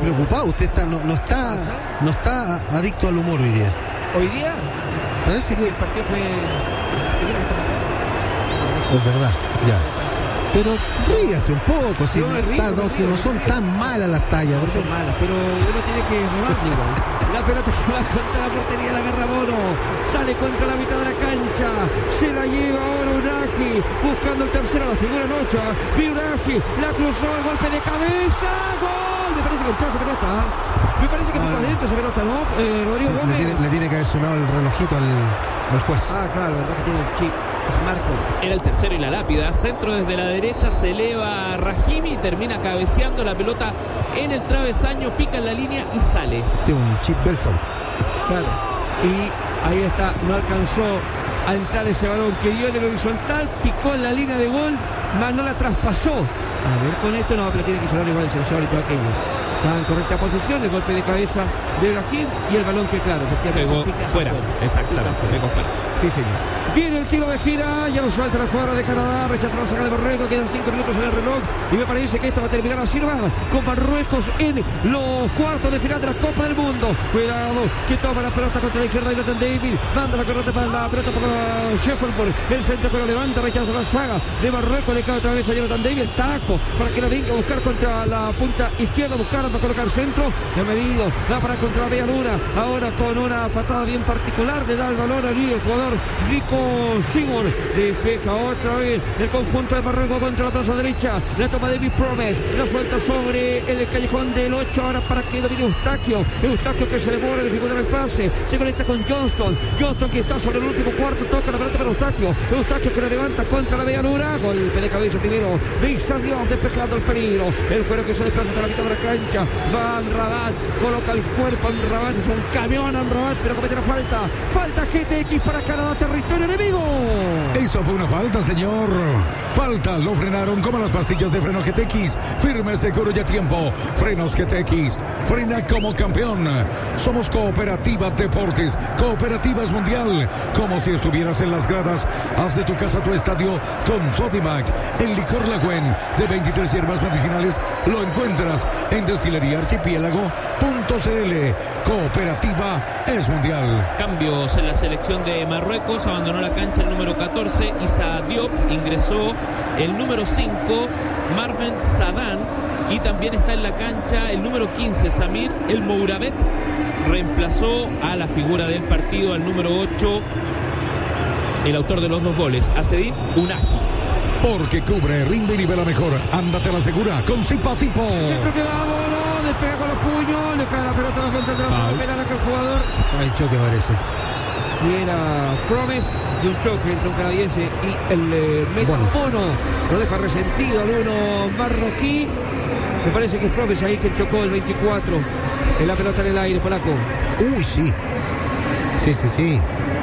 preocupado. Usted no está adicto al humor hoy día. ¿Hoy día? Parece que el partido fue... Es verdad, ya. Pero ríase un poco, si no son tan malas las tallas. No son malas, pero uno tiene que remarle igual. La pelota se va contra la portería, la agarra Bono, sale contra la mitad de la cancha, se la lleva ahora Unagi, buscando el tercero, la figura Nocha, Unagi, la cruzó, el golpe de cabeza, gol. Me parece que entró esa pelota, me parece que por adentro esa pelota, ¿no? Rodrigo Gómez. Le tiene que haber sonado el relojito al juez. Ah, claro, verdad que tiene el chip. Es Marco. Era el tercero y la lápida. Centro desde la derecha, se eleva Rahimi y termina cabeceando la pelota en el travesaño, pica en la línea y sale. Sí, un chip Belson. Claro. Y ahí está, no alcanzó a entrar ese balón que dio en el horizontal, picó en la línea de gol, mas no la traspasó. A ver, con esto no, pero tiene que sonar igual el sensor y todo aquello. Está en correcta posición, el golpe de cabeza de Rahim y el balón que, claro, pegó fuera. Exactamente, pegó fuera. Sí, señor. Viene el tiro de gira, ya lo suelta la jugadora de Canadá, rechaza la saga de Marruecos, quedan 5 minutos en el reloj y me parece que esta va a terminar así nomás, con Marruecos en los cuartos de final de la Copa del Mundo. Cuidado, que toma la pelota contra la izquierda de Jonathan David, manda la pelota para la pelota para Sheffield, el centro que lo levanta, rechaza la saga de Marruecos, le cae otra vez a Jonathan David, el taco para que la venga a buscar contra la punta izquierda, buscar para colocar centro, le ha medido, da para contra la Bella Luna, ahora con una patada bien particular, le da el valor allí el jugador Rico Sigurd, despeja otra vez el conjunto de Marruecos contra la plaza derecha, la toma de David Promes, la suelta sobre el callejón del 8, ahora para que domine Eustaquio que se demora en ejecutar el pase, se conecta con Johnston que está sobre el último cuarto, toca la pelota para Eustaquio que la levanta contra la Bella Luna, golpe de cabeza primero de Ixardión, despejando el peligro, el juego que se desplaza de la mitad de la cancha, va Amrabat, coloca el cuerpo Amrabat, es un camión Amrabat, pero comete la falta GTX para Canadá, territorio enemigo. Eso fue una falta, señor. Falta, lo frenaron como las pastillas de freno GTX. Firme, seguro y a tiempo. Frenos GTX. Frena como campeón. Somos Cooperativa Deportes. Cooperativas Mundial. Como si estuvieras en las gradas. Haz de tu casa tu estadio con Sodimac. El licor Lagüen de 23 hierbas medicinales lo encuentras en destileríaarchipiélago.cl. Cooperativa es mundial. Cambios en la selección de Marruecos. Abandonó la cancha el número 14, Issa Diop. Ingresó el número 5, Marven Sadan. Y también está en la cancha el número 15, Samir El Mourabet. Reemplazó a la figura del partido, al número 8, el autor de los 2 goles, Acedín Unagi. Porque cubre, rinde y nivela mejor. Ándate a la segura con Sipa Sipo. Siempre que va Bono, despega con los puños, le cae la pelota a la contra de la penal que el jugador. El choque parece. Y era Promes de un choque entre un canadiense y el Bono. Lo deja resentido al uno marroquí. Me parece que es Promes ahí que chocó el 24. En la pelota en el aire, polaco. Uy, sí. Sí,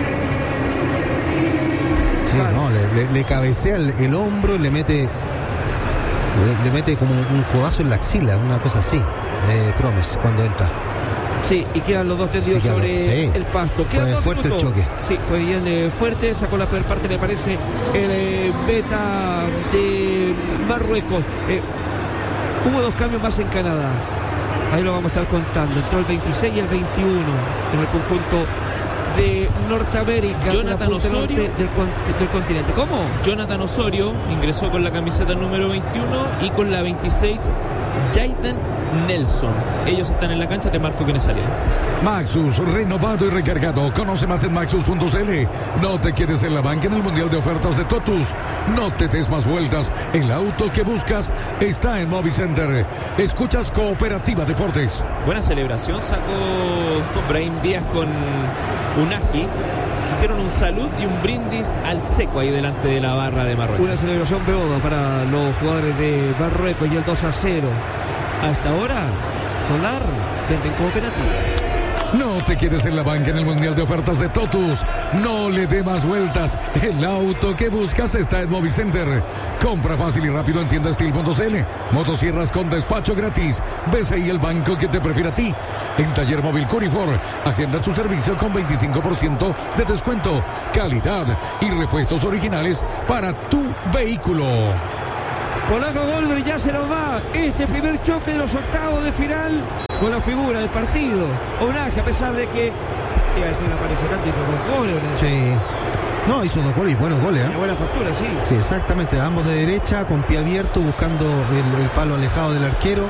claro. No, le cabecea el hombro y le mete como un codazo en la axila, una cosa así. Promes cuando entra. Sí, y quedan los dos tendidos sobre el pasto. Fue fuerte el choque. Sí, fue bien fuerte, sacó la peor parte, me parece, el beta de Marruecos. Hubo 2 cambios más en Canadá. Ahí lo vamos a estar contando. Entró el 26 y el 21 en el conjunto de Norteamérica. Jonathan Osorio del continente. ¿Cómo? Jonathan Osorio ingresó con la camiseta número 21 y con la 26 Jaden Nelson. Ellos están en la cancha, te marco quiénes salieron. Maxus, renovado y recargado. Conoce más en maxus.cl. No te quedes en la banca en el Mundial de Ofertas de Totus. No te des más vueltas. El auto que buscas está en Movicenter. Escuchas Cooperativa Deportes. Buena celebración sacó Brahim Díaz con Unagi. Hicieron un salud y un brindis al seco ahí delante de la barra de Marruecos. Una celebración beoda para los jugadores de Marruecos y el 2-0. Hasta ahora, Solar venden Cooperativa. No te quedes en la banca en el Mundial de Ofertas de Totus. No le dé más vueltas. El auto que buscas está en Movicenter. Compra fácil y rápido en tiendastil.cl. Motosierras con despacho gratis. BCI, el banco que te prefiere a ti. En Taller Móvil Curifor. Agenda tu servicio con 25% de descuento. Calidad y repuestos originales para tu vehículo. Polaco Goldberg ya se nos va. Este primer choque de los octavos de final con la figura del partido. Onaje, a pesar de que iba a decir una parecerante, hizo 2 goles. Sí. No, hizo 2 goles y buenos goles. Una buena factura, sí. Sí, exactamente. Ambos de derecha, con pie abierto, buscando el palo alejado del arquero.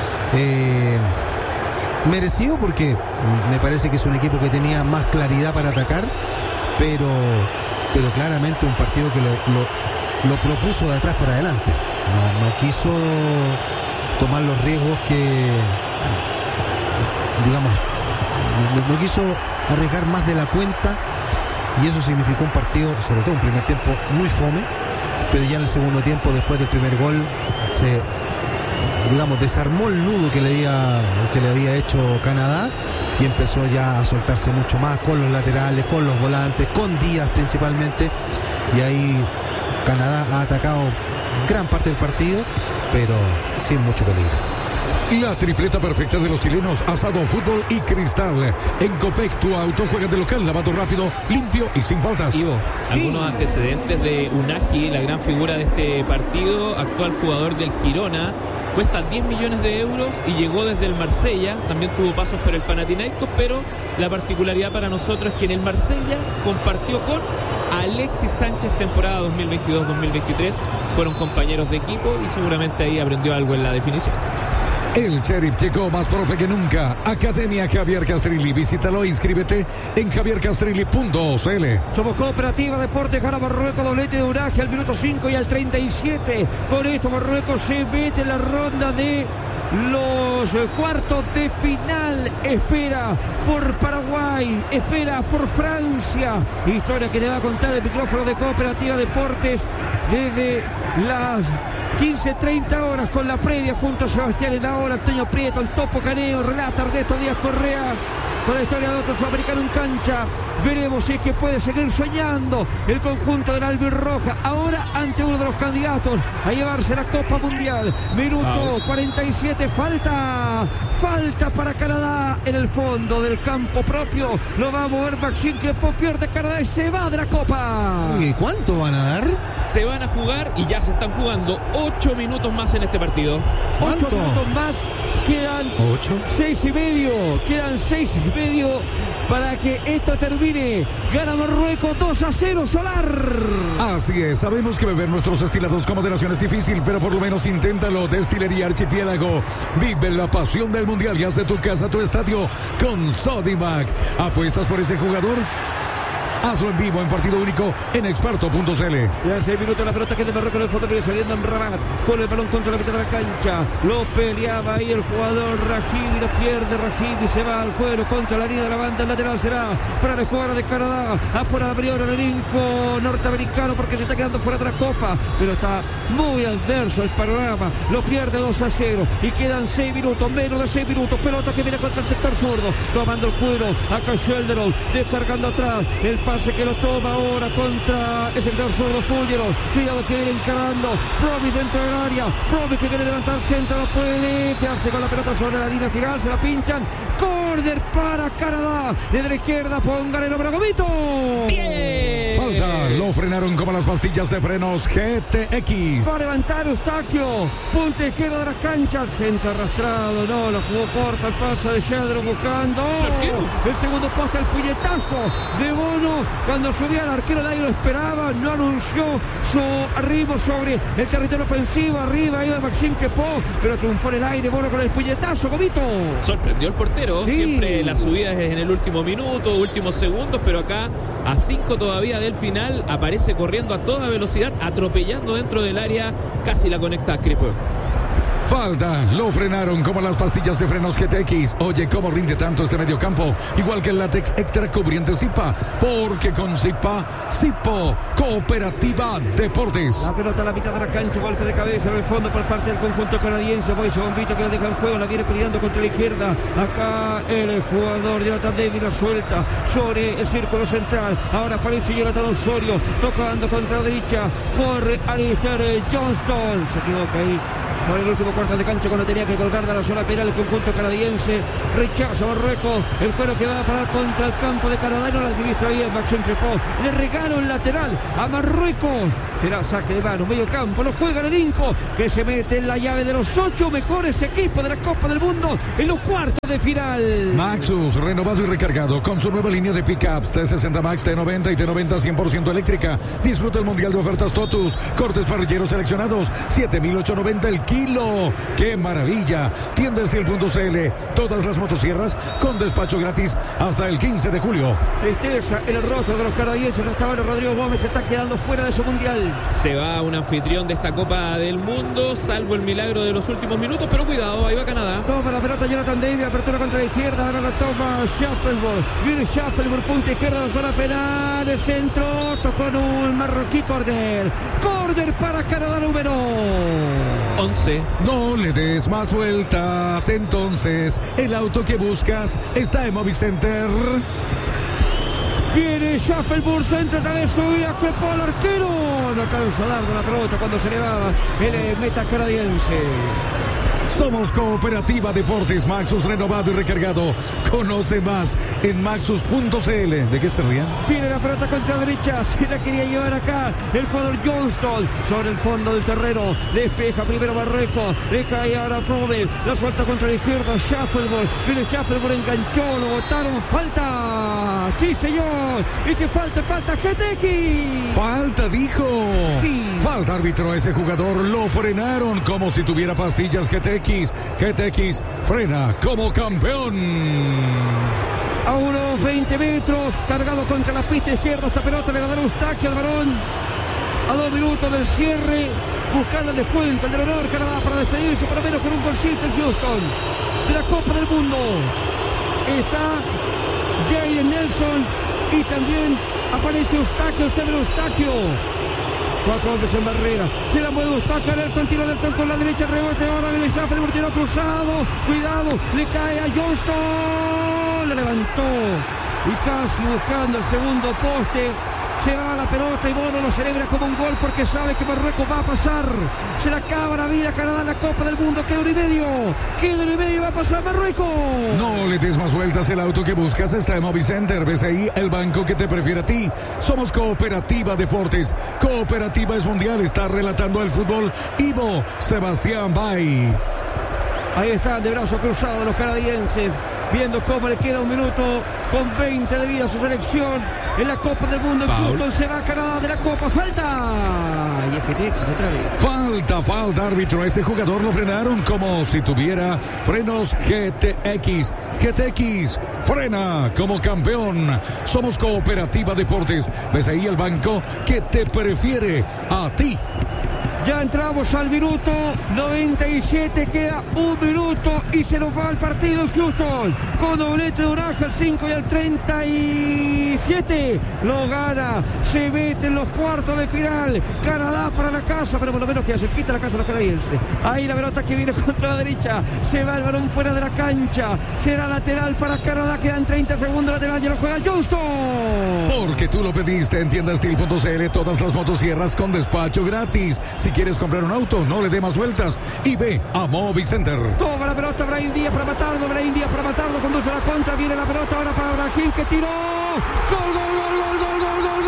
Merecido porque me parece que es un equipo que tenía más claridad para atacar, pero claramente un partido que lo propuso de atrás para adelante. No quiso tomar los riesgos que, digamos, no quiso arriesgar más de la cuenta, y eso significó un partido, sobre todo un primer tiempo muy fome, pero ya en el segundo tiempo, después del primer gol, se, digamos, desarmó el nudo que le había hecho Canadá y empezó ya a soltarse mucho más con los laterales, con los volantes, con Díaz principalmente, y ahí Canadá ha atacado gran parte del partido, pero sin mucho peligro. La tripleta perfecta de los chilenos: asado, fútbol y cristal. En Copec, tu auto juega de local, lavado rápido, limpio y sin faltas. Ivo, algunos antecedentes de Unagi, la gran figura de este partido, actual jugador del Girona. Cuesta 10 millones de euros y llegó desde el Marsella. También tuvo pasos por el Panathinaikos, pero la particularidad para nosotros es que en el Marsella compartió con Alexis Sánchez temporada 2022-2023. Fueron compañeros de equipo y seguramente ahí aprendió algo en la definición. El Sheriff llegó más profe que nunca. Academia Javier Castrilli. Visítalo e inscríbete en javiercastrilli.cl. Somos Cooperativa Deportes, gana Marruecos, doblete de Unagi al minuto 5 y al 37. Con esto Marruecos se mete en la ronda de los cuartos de final. Espera por Paraguay, espera por Francia. Historia que le va a contar el micrófono de Cooperativa Deportes desde las 15:30 horas, con la previa junto a Sebastián Enahora, Antonio Prieto, el Topo Caneo, relata Ernesto Díaz Correa con la historia de otro sudamericano en cancha. Veremos si es que puede seguir soñando el conjunto del Albirroja, ahora ante uno de los candidatos a llevarse la Copa Mundial. Minuto 47, falta para Canadá en el fondo del campo propio. Lo va a mover Maxime Crépeau, pierde Canadá y se va de la Copa. ¿Y cuánto van a dar? Se van a jugar y ya se están jugando 8 minutos más en este partido. 8 minutos más, quedan 6 y medio. Quedan 6 y medio para que esto termine. Gana Marruecos 2-0, Solar. Así es, sabemos que beber nuestros destilados con moderación es difícil, pero por lo menos inténtalo. Destilería Archipiélago. Vive la pasión del mundial y haz de tu casa tu estadio con Sodimac. ¿Apuestas por ese jugador? Hazlo en vivo en partido único en experto.cl. Ya 6 minutos, la pelota que de Marruecos en el fondo, viene saliendo en Rabat con el balón contra la mitad de la cancha. Lo peleaba ahí el jugador Rahimi, lo pierde Rahimi, se va al cuero contra la línea de la banda. El lateral será para el jugador de Canadá. Apura la priora el elenco norteamericano porque se está quedando fuera de la Copa, pero está muy adverso el panorama. Lo pierde 2-0 y quedan 6 minutos, menos de 6 minutos. Pelota que viene contra el sector zurdo, tomando el cuero. Acá Sheldon descargando atrás. El pase que lo toma ahora contra el sector zurdo Fulgero. Cuidado que viene encarando Provis dentro del área. Provis que quiere levantar el centro, no puede quedarse con la pelota sobre la línea final. Se la pinchan. Córner para Canadá. Desde la izquierda, pongan el número Gomito. Falta, lo frenaron como las pastillas de frenos GTX. Va a levantar Eustaquio, punta izquierda de la cancha, el centro arrastrado, no, lo jugó corta el paso de Sheldon buscando el segundo poste, el puñetazo de Bono, cuando subía al arquero nadie lo esperaba, no anunció su arribo sobre el territorio ofensivo, arriba iba Maxime Crépeau, pero triunfó en el aire Bono con el puñetazo. Gomito. Sorprendió el portero, sí. Siempre la subida es en el último minuto, últimos segundos, pero acá a 5 todavía del final aparece corriendo a toda velocidad, atropellando dentro del área, casi la conecta a Crépeau. Falta, lo frenaron como las pastillas de frenos GTX. Oye, ¿cómo rinde tanto este mediocampo? Igual que el látex extra cubriente Zipa, porque con Zipa, Zipo, Cooperativa Deportes. La pelota a la mitad de la cancha, golpe de cabeza en el fondo por parte del conjunto canadiense. Moise Bombito que la deja en juego, la viene peleando contra la izquierda. Acá el jugador Jonathan David la suelta sobre el círculo central. Ahora aparece Jonathan Osorio, tocando contra la derecha. Corre Alistair Johnston. Se equivoca ahí Sobre el último cuarto de cancha cuando tenía que colgar de la zona penal el conjunto canadiense. Rechaza Marruecos. El cuero que va a parar contra el campo de Canadá. No la administra bien Maxime Crépeau. Le regalo el lateral a Marruecos. Será saque de mano, medio campo. Lo juega el Inco, que se mete en la llave de los 8 mejores equipos de la Copa del Mundo en los cuartos de final. Maxus, renovado y recargado con su nueva línea de pickups T60 Max, T90 y T90 100% eléctrica. Disfruta el mundial de ofertas Totus. Cortes parrilleros seleccionados, 7.890 el kilo. ¡Qué maravilla! Tiendastil.cl. Todas las motosierras con despacho gratis hasta el 15 de julio. Tristeza en el rostro de los canadienses. Rodrigo Gómez se está quedando fuera de su mundial. Se va un anfitrión de esta Copa del Mundo, salvo el milagro de los últimos minutos, pero cuidado, ahí va Canadá. Toma la pelota Jonathan David, apertura contra la izquierda, ahora la toma Schaffelburg. Viene Schaffelburg, punta izquierda, la zona penal, el centro, tocó en un marroquí, córner. Córner para Canadá número 11. No le des más vueltas, entonces el auto que buscas está en Movicenter. Viene Schaffelburg, centro otra vez, subía Crépeau al arquero. No alcanza a dar de la pelota cuando se le va el meta canadiense. Somos Cooperativa Deportes Maxus, renovado y recargado. Conoce más en maxus.cl. ¿De qué se rían? Viene la pelota contra la derecha, se la quería llevar acá el jugador Johnston sobre el fondo del terreno. Despeja primero Marruecos, le cae ahora Prove, la suelta contra la izquierda Schaffelburg. Viene Schaffelburg, enganchó, lo botaron, falta. Sí, señor, dice falta, Geteki. Falta, dijo. Sí. Falta, árbitro, ese jugador lo frenaron como si tuviera pastillas GTX. GTX frena como campeón. A unos 20 metros, cargado contra la pista izquierda, esta pelota le va a dar Eustaquio al varón. A 2 minutos del cierre, buscando el descuento, el del honor, Canadá para despedirse por lo menos con un golcito en Houston de la Copa del Mundo. Está Jaden Nelson y también aparece Eustaquio. 4 hombres en barrera. Se la mueve Eustaquio, Nelson, tiro Nelson con la derecha, rebote, ahora viene Schaffelburg, tiro cruzado, cuidado, le cae a Johnston, la levantó y casi buscando el segundo poste. Se va la pelota y Bono lo celebra como un gol porque sabe que Marruecos va a pasar. Se le acaba la vida a Canadá en la Copa del Mundo. Queda 1,5 y va a pasar Marruecos. No le des más vueltas, el auto que buscas está en Movicenter. BCI, el banco que te prefiere a ti. Somos Cooperativa Deportes. Cooperativa es mundial, está relatando el fútbol Ivo Sebastián Bay. Ahí están de brazo cruzado los canadienses, viendo cómo le queda 1 minuto con 20 de vida a su selección en la Copa del Mundo. Houston se va a Canadá de la Copa. Falta. Y es que tiene otra vez. Falta, árbitro. A ese jugador lo frenaron como si tuviera frenos GTX. GTX frena como campeón. Somos Cooperativa Deportes. Ves ahí el banco que te prefiere a ti. Ya entramos al minuto 97, queda 1 minuto y se nos va el partido en Houston. Con doblete de Uraja al 5 y al 37. Lo gana, se mete en los cuartos de final. Canadá para la casa, pero por lo menos queda cerquita la casa de los canadienses. Ahí la pelota que viene contra la derecha. Se va el balón fuera de la cancha. Será lateral para Canadá, quedan 30 segundos. Lateral ya lo juega Johnston. Porque tú lo pediste en tiendastil.cl. Todas las motosierras con despacho gratis. Si quieres comprar un auto, no le dé más vueltas y ve a Movicenter. Toma la pelota Brahim Díaz para matarlo. Conduce la contra. Viene la pelota ahora para Brahim que tiró. Gol.